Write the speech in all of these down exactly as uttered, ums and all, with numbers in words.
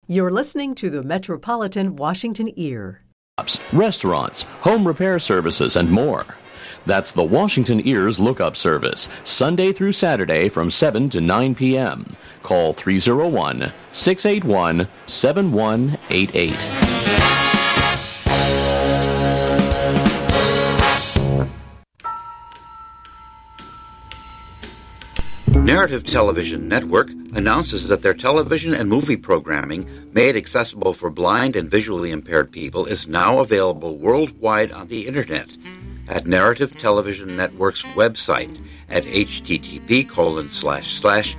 You're listening to the Metropolitan Washington Ear. Restaurants, home repair services, and more. That's the Washington Ears Lookup Service, Sunday through Saturday from seven to nine p.m. Call three oh one, six eight one, seven one eight eight. Narrative Television Network announces that their television and movie programming, made accessible for blind and visually impaired people, is now available worldwide on the Internet at Narrative Television Network's website at http colon slash slash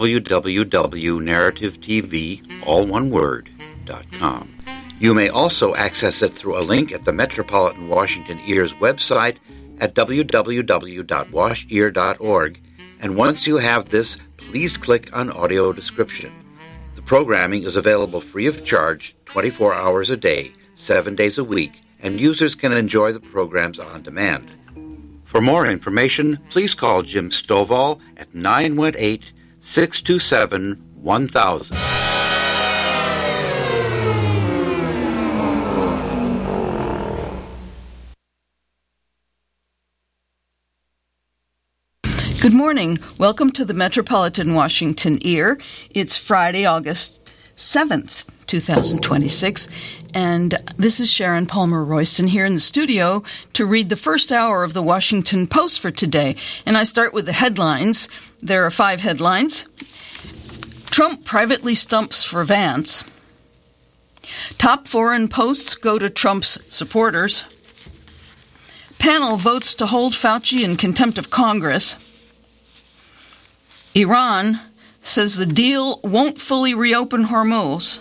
www.narrativetv, all one word, dot com. You may also access it through a link at the Metropolitan Washington Ears website at w w w dot wash ear dot org. And once you have this, please click on Audio Description. The programming is available free of charge, twenty-four hours a day, seven days a week, and users can enjoy the programs on demand. For more information, please call Jim Stovall at nine one eight, six two seven, one thousand. Good morning. Welcome to the Metropolitan Washington Ear. It's Friday, August seventh, twenty twenty-six, and this is Sharon Palmer Royston here in the studio to read the first hour of the Washington Post for today. And I start with the headlines. There are five headlines. Trump privately stumps for Vance. Top foreign posts go to Trump's supporters. Panel votes to hold Fauci in contempt of Congress. Iran says the deal won't fully reopen Hormuz.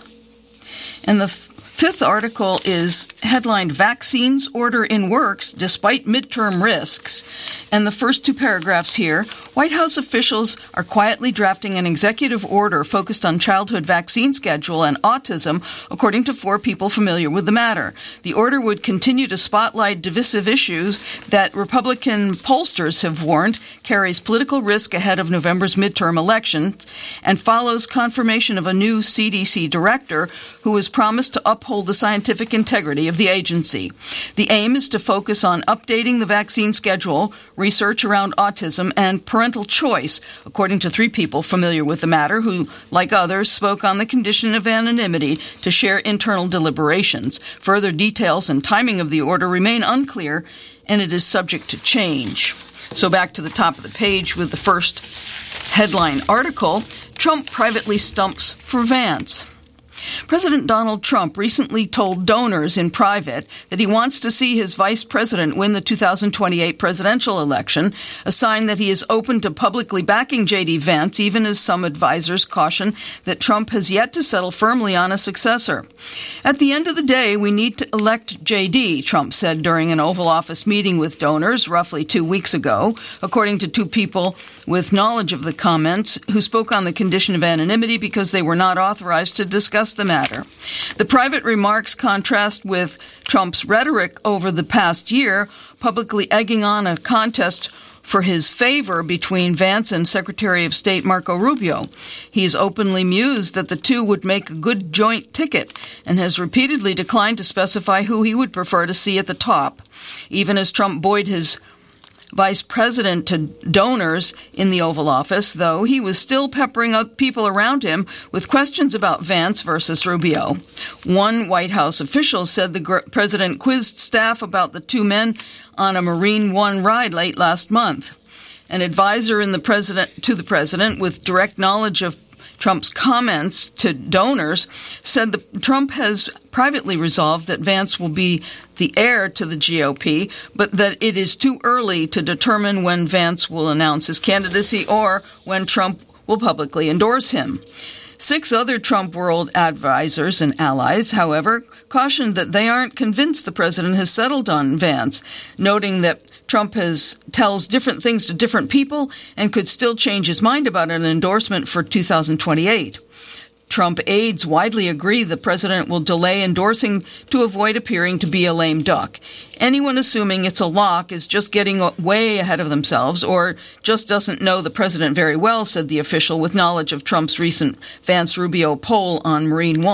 And the f- fifth article is headlined, Vaccines Order in Works Despite Midterm Risks. And the first two paragraphs here, White House officials are quietly drafting an executive order focused on childhood vaccine schedule and autism, according to four people familiar with the matter. The order would continue to spotlight divisive issues that Republican pollsters have warned carries political risk ahead of November's midterm election, and follows confirmation of a new C D C director who has promised to uphold the scientific integrity of the agency. The aim is to focus on updating the vaccine schedule, research around autism, and parental choice, according to three people familiar with the matter who, like others, spoke on the condition of anonymity to share internal deliberations. Further details and timing of the order remain unclear, and it is subject to change. So back to the top of the page with the first headline article, Trump privately stumps for Vance. President Donald Trump recently told donors in private that he wants to see his vice president win the two thousand twenty-eight presidential election, a sign that he is open to publicly backing J D. Vance, even as some advisors caution that Trump has yet to settle firmly on a successor. At the end of the day, we need to elect J D, Trump said during an Oval Office meeting with donors roughly two weeks ago, according to two people with knowledge of the comments who spoke on the condition of anonymity because they were not authorized to discuss the matter. The private remarks contrast with Trump's rhetoric over the past year, publicly egging on a contest for his favor between Vance and Secretary of State Marco Rubio. He has openly mused that the two would make a good joint ticket and has repeatedly declined to specify who he would prefer to see at the top. Even as Trump buoyed his vice president to donors in the Oval Office, though, he was still peppering up people around him with questions about Vance versus Rubio. One White House official said the gr- president quizzed staff about the two men on a Marine One ride late last month. An advisor in the president to the president with direct knowledge of Trump's comments to donors said that Trump has privately resolved that Vance will be the heir to the G O P, but that it is too early to determine when Vance will announce his candidacy or when Trump will publicly endorse him. Six other Trump world advisors and allies, however, cautioned that they aren't convinced the president has settled on Vance, noting that Trump has tells different things to different people and could still change his mind about an endorsement for two thousand twenty-eight. Trump aides widely agree the president will delay endorsing to avoid appearing to be a lame duck. Anyone assuming it's a lock is just getting way ahead of themselves or just doesn't know the president very well, said the official with knowledge of Trump's recent Vance-Rubio poll on Marine One.